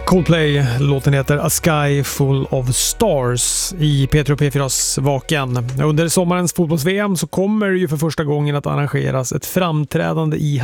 Coldplay, låten heter A Sky Full of Stars i P3 och P4s Vaken. Under sommarens fotbolls-VM så kommer ju för första gången att arrangeras ett framträdande i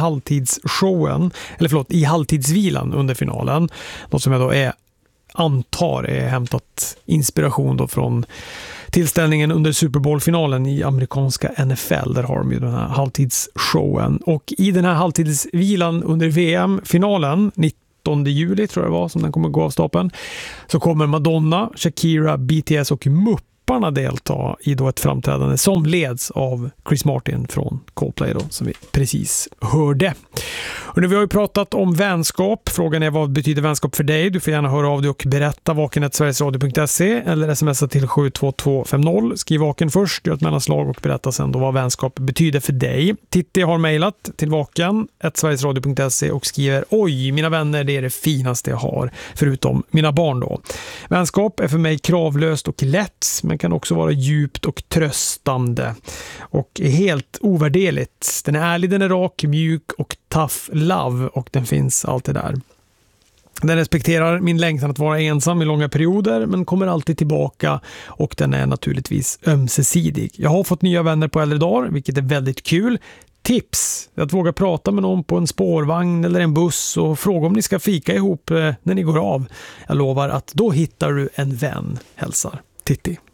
i halvtidsvilan under finalen. Något som jag då antar är hämtat inspiration då från tillställningen under Super Bowl-finalen i amerikanska NFL. Där har de ju den här halvtidsshowen. Och i den här halvtidsvilan under VM-finalen 19 juli tror jag det var som den kommer gå av stapeln, så kommer Madonna, Shakira, BTS och Mupparna delta i då ett framträdande som leds av Chris Martin från Coldplay då, som vi precis hörde. Och nu vi har ju pratat om vänskap. Frågan är vad betyder vänskap för dig? Du får gärna höra av dig och berätta vaken@sverigesradio.se eller smsa till 72250. Skriv vaken först, gör ett mellanslag och berätta sen då vad vänskap betyder för dig. Titti har mejlat till vaken@sverigesradio.se och skriver: oj, mina vänner, det är det finaste jag har, förutom mina barn då. Vänskap är för mig kravlöst och lätt, men kan också vara djupt och tröstande och är helt ovärderligt. Den är ärlig, den är rak, mjuk och tough love, och den finns alltid där. Den respekterar min längtan att vara ensam i långa perioder, men kommer alltid tillbaka, och den är naturligtvis ömsesidig. Jag har fått nya vänner på äldre dagar, vilket är väldigt kul. Tips: att våga prata med någon på en spårvagn eller en buss och fråga om ni ska fika ihop när ni går av. Jag lovar att då hittar du en vän, hälsar Titti.